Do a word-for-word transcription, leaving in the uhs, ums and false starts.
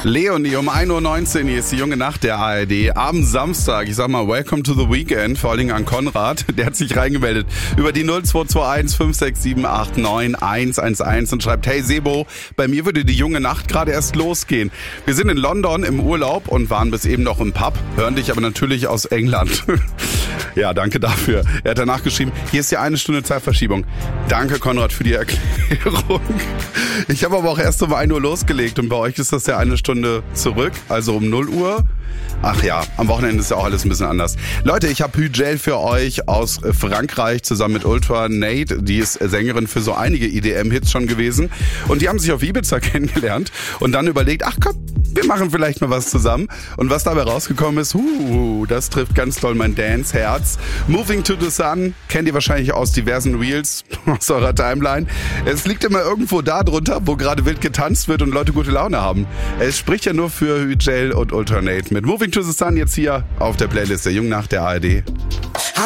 Leonie, um ein Uhr neunzehn, hier ist die junge Nacht der A R D. Am Samstag, ich sag mal, welcome to the weekend, vor allen Dingen an Konrad, der hat sich reingemeldet über die null zwei zwei eins fünf sechs sieben acht neun eins eins eins und schreibt, hey Sebo, bei mir würde die junge Nacht gerade erst losgehen. Wir sind in London im Urlaub und waren bis eben noch im Pub, hören dich aber natürlich aus England. Ja, danke dafür. Er hat danach geschrieben, hier ist ja eine Stunde Zeitverschiebung. Danke Konrad für die Erklärung. Ich habe aber auch erst um ein Uhr losgelegt und bei euch ist das ja eine Stunde zurück, also um null Uhr. Ach ja, am Wochenende ist ja auch alles ein bisschen anders. Leute, ich habe Hügel für euch aus Frankreich zusammen mit Ultra Nate. Die ist Sängerin für so einige E D M-Hits schon gewesen. Und die haben sich auf Ibiza kennengelernt und dann überlegt, ach komm, wir machen vielleicht mal was zusammen. Und was dabei rausgekommen ist, uh, das trifft ganz toll mein Dance-Herz. Moving to the Sun kennt ihr wahrscheinlich aus diversen Reels aus eurer Timeline. Es liegt immer irgendwo da drunter, wo gerade wild getanzt wird und Leute gute Laune haben. Es spricht ja nur für Hügel und Ultra Nate mit Moving to the Sun jetzt hier auf der Playlist der Jungen Nacht der A R D.